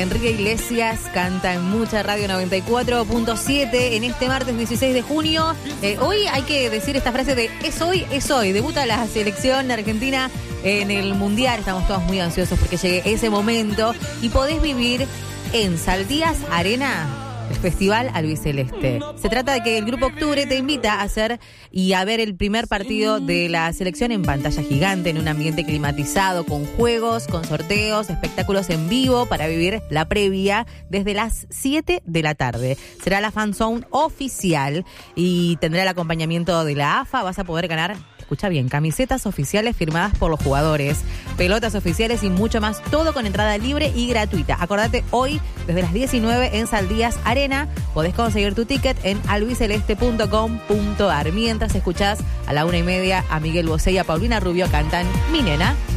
Enrique Iglesias canta en Mucha Radio 94.7 en este martes 16 de junio. Hoy hay que decir esta frase de es hoy. Debuta la selección argentina en el Mundial. Estamos todos muy ansiosos porque llegue ese momento y podés vivir en Saldías Arena el Festival Albiceleste. Se trata de que el Grupo Octubre te invita a hacer y a ver el primer partido de la selección en pantalla gigante, en un ambiente climatizado, con juegos, con sorteos, espectáculos en vivo para vivir la previa desde las 7 de la tarde. Será la fan zone oficial y tendrá el acompañamiento de la AFA. Vas a poder ganar, escucha bien, camisetas oficiales firmadas por los jugadores, pelotas oficiales y mucho más, todo con entrada libre y gratuita. Acordate, hoy desde las 19 en Saldías Arena podés conseguir tu ticket en albiceleste.com.ar. Mientras escuchás a la 1:30 a Miguel Bosé y a Paulina Rubio cantan Mi Nena.